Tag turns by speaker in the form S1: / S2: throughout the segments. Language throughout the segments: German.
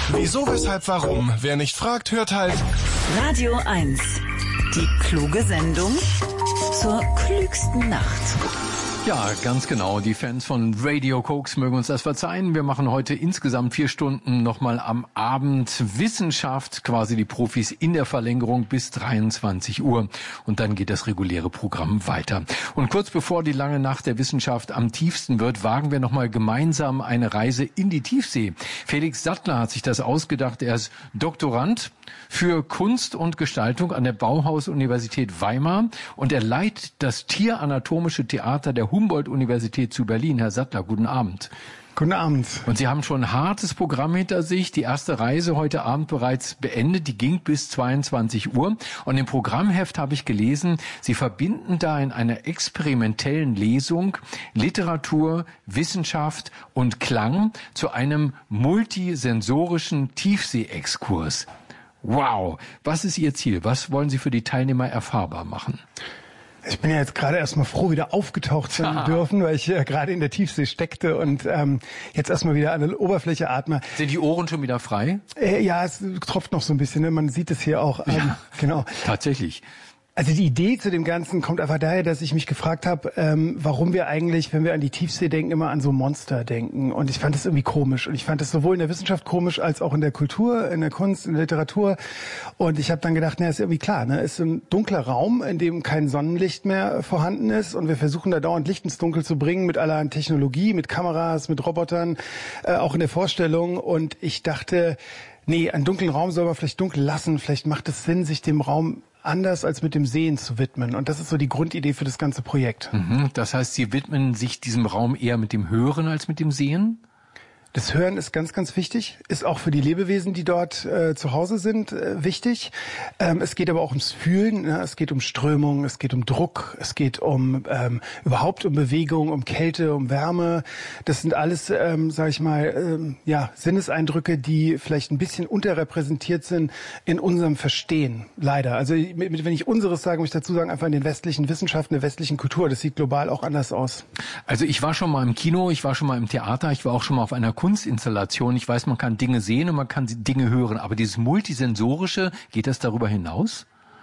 S1: Wieso, weshalb, warum? Wer nicht fragt, hört halt
S2: Radio 1. Die kluge Sendung zur klügsten Nacht.
S3: Ja, ganz genau. Die Fans von Radio Koks mögen uns das verzeihen. Wir machen heute insgesamt 4 Stunden nochmal am Abend Wissenschaft, quasi die Profis in der Verlängerung bis 23 Uhr. Und dann geht das reguläre Programm weiter. Und kurz bevor die lange Nacht der Wissenschaft am tiefsten wird, wagen wir nochmal gemeinsam eine Reise in die Tiefsee. Felix Sattler hat sich das ausgedacht. Er ist Doktorand für Kunst und Gestaltung an der Bauhaus-Universität Weimar und er leitet das Tieranatomische Theater der Humboldt-Universität zu Berlin. Herr Sattler, guten Abend.
S4: Guten Abend.
S3: Und Sie haben schon ein hartes Programm hinter sich. Die erste Reise heute Abend bereits beendet. Die ging bis 22 Uhr. Und im Programmheft habe ich gelesen, Sie verbinden da in einer experimentellen Lesung Literatur, Wissenschaft und Klang zu einem multisensorischen Tiefsee-Exkurs. Wow, was ist Ihr Ziel? Was wollen Sie für die Teilnehmer erfahrbar machen?
S4: Ich bin ja jetzt gerade erstmal froh, wieder aufgetaucht zu dürfen, weil ich gerade in der Tiefsee steckte und jetzt erstmal wieder an der Oberfläche atme.
S3: Sind die Ohren schon wieder frei?
S4: Ja, es tropft noch so ein bisschen, ne? Man sieht es hier auch.
S3: Ja,
S4: genau.
S3: Tatsächlich.
S4: Also die Idee zu dem Ganzen kommt einfach daher, dass ich mich gefragt habe, warum wir eigentlich, wenn wir an die Tiefsee denken, immer an so Monster denken. Und ich fand das irgendwie komisch. Und ich fand das sowohl in der Wissenschaft komisch, als auch in der Kultur, in der Kunst, in der Literatur. Und ich habe dann gedacht, ist irgendwie klar, ne? Es ist ein dunkler Raum, in dem kein Sonnenlicht mehr vorhanden ist. Und wir versuchen da dauernd Licht ins Dunkel zu bringen mit allerhand Technologie, mit Kameras, mit Robotern, auch in der Vorstellung. Und ich dachte, einen dunklen Raum soll man vielleicht dunkel lassen. Vielleicht macht es Sinn, sich dem Raum anders als mit dem Sehen zu widmen. Und das ist so die Grundidee für das ganze Projekt.
S3: Das heißt, Sie widmen sich diesem Raum eher mit dem Hören als mit dem Sehen?
S4: Das Hören ist ganz, ganz wichtig, ist auch für die Lebewesen, die dort zu Hause sind, wichtig. Es geht aber auch ums Fühlen, ne? Es geht um Strömung, es geht um Druck, es geht überhaupt um Bewegung, um Kälte, um Wärme. Das sind alles, sage ich mal, Sinneseindrücke, die vielleicht ein bisschen unterrepräsentiert sind in unserem Verstehen, leider. Also wenn ich unseres sage, muss ich dazu sagen, einfach in den westlichen Wissenschaften, der westlichen Kultur. Das sieht global auch anders aus.
S3: Also ich war schon mal im Kino, ich war schon mal im Theater, ich war auch schon mal auf einer Kunstinstallation. Ich weiß, man kann Dinge sehen und man kann Dinge hören, aber dieses Multisensorische, geht das darüber hinaus?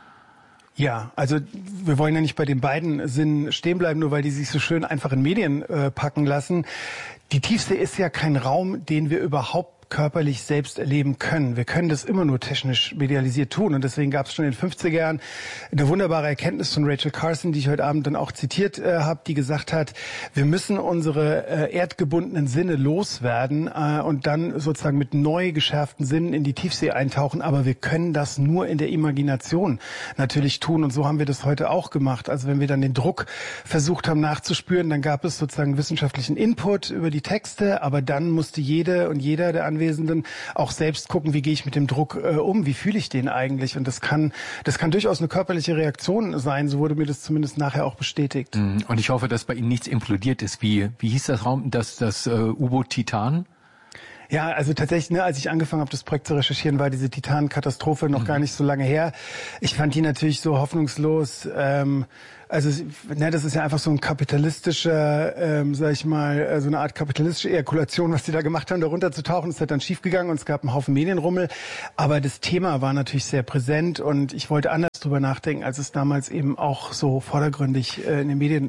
S4: Ja, also wir wollen ja nicht bei den beiden Sinnen stehen bleiben, nur weil die sich so schön einfach in Medien packen lassen. Die Tiefsee ist ja kein Raum, den wir überhaupt körperlich selbst erleben können. Wir können das immer nur technisch medialisiert tun. Und deswegen gab es schon in den 50er Jahren eine wunderbare Erkenntnis von Rachel Carson, die ich heute Abend dann auch zitiert habe, die gesagt hat, wir müssen unsere erdgebundenen Sinne loswerden und dann sozusagen mit neu geschärften Sinnen in die Tiefsee eintauchen. Aber wir können das nur in der Imagination natürlich tun. Und so haben wir das heute auch gemacht. Also wenn wir dann den Druck versucht haben nachzuspüren, dann gab es sozusagen wissenschaftlichen Input über die Texte. Aber dann musste jede und jeder der Anwesenden auch selbst gucken, wie gehe ich mit dem Druck um, wie fühle ich den eigentlich? Und das kann durchaus eine körperliche Reaktion sein, so wurde mir das zumindest nachher auch bestätigt.
S3: Und ich hoffe, dass bei Ihnen nichts implodiert ist. Wie hieß das Raum, das U-Boot Titan?
S4: Ja, also tatsächlich, als ich angefangen habe, das Projekt zu recherchieren, war diese Titan-Katastrophe noch gar nicht so lange her. Ich fand die natürlich so hoffnungslos. Das ist ja einfach so ein kapitalistischer, sag ich mal, so eine Art kapitalistische Ejakulation, was die da gemacht haben, da runterzutauchen. Es hat dann schiefgegangen und es gab einen Haufen Medienrummel. Aber das Thema war natürlich sehr präsent und ich wollte anders drüber nachdenken, als es damals eben auch so vordergründig in den Medien,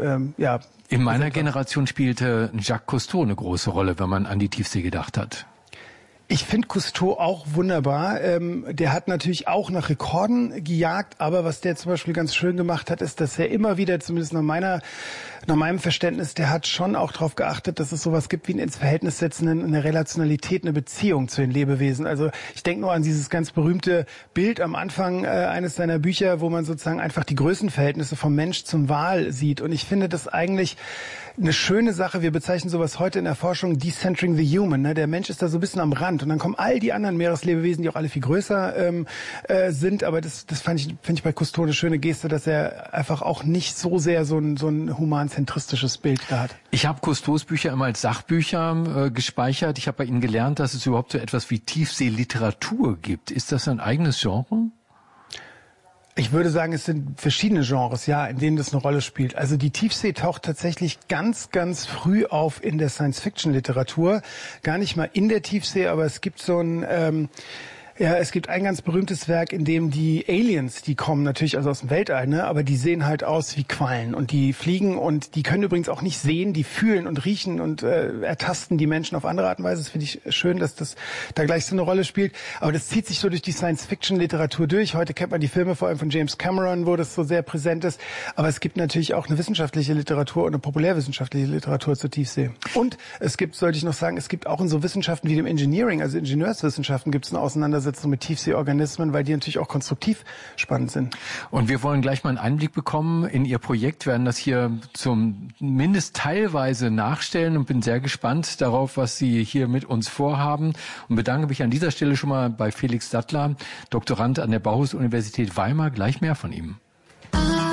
S3: In meiner Generation spielte Jacques Cousteau eine große Rolle, wenn man an die Tiefsee gedacht hat.
S4: Ich finde Cousteau auch wunderbar. Der hat natürlich auch nach Rekorden gejagt, aber was der zum Beispiel ganz schön gemacht hat, ist, dass er immer wieder, zumindest nach meinem Verständnis, der hat schon auch darauf geachtet, dass es sowas gibt wie ein ins Verhältnis setzen, eine Relationalität, eine Beziehung zu den Lebewesen. Also ich denke nur an dieses ganz berühmte Bild am Anfang eines seiner Bücher, wo man sozusagen einfach die Größenverhältnisse vom Mensch zum Wal sieht. Und ich finde das eigentlich eine schöne Sache. Wir bezeichnen sowas heute in der Forschung Decentering the Human. Ne? Der Mensch ist da so ein bisschen am Rand und dann kommen all die anderen Meereslebewesen, die auch alle viel größer sind. Aber das finde ich bei Cousteau eine schöne Geste, dass er einfach auch nicht so sehr so ein humanzentristisches Bild da hat.
S3: Ich habe Cousteaus Bücher immer als Sachbücher gespeichert. Ich habe bei Ihnen gelernt, dass es überhaupt so etwas wie Tiefseeliteratur gibt. Ist das ein eigenes Genre?
S4: Ich würde sagen, es sind verschiedene Genres, ja, in denen das eine Rolle spielt. Also die Tiefsee taucht tatsächlich ganz, ganz früh auf in der Science-Fiction-Literatur. Gar nicht mal in der Tiefsee, aber es gibt so ein... es gibt ein ganz berühmtes Werk, in dem die Aliens, die kommen natürlich also aus dem Weltall, ne, aber die sehen halt aus wie Quallen und die fliegen und die können übrigens auch nicht sehen, die fühlen und riechen und ertasten die Menschen auf andere Art und Weise. Das finde ich schön, dass das da gleich so eine Rolle spielt. Aber das zieht sich so durch die Science-Fiction-Literatur durch. Heute kennt man die Filme vor allem von James Cameron, wo das so sehr präsent ist. Aber es gibt natürlich auch eine wissenschaftliche Literatur und eine populärwissenschaftliche Literatur zur Tiefsee. Und es gibt, sollte ich noch sagen, es gibt auch in so Wissenschaften wie dem Engineering, also Ingenieurswissenschaften, gibt es eine Auseinandersetzung mit Tiefseeorganismen, weil die natürlich auch konstruktiv spannend sind.
S3: Und wir wollen gleich mal einen Einblick bekommen in Ihr Projekt, werden das hier zumindest teilweise nachstellen und bin sehr gespannt darauf, was Sie hier mit uns vorhaben und bedanke mich an dieser Stelle schon mal bei Felix Sattler, Doktorand an der Bauhaus-Universität Weimar. Gleich mehr von ihm.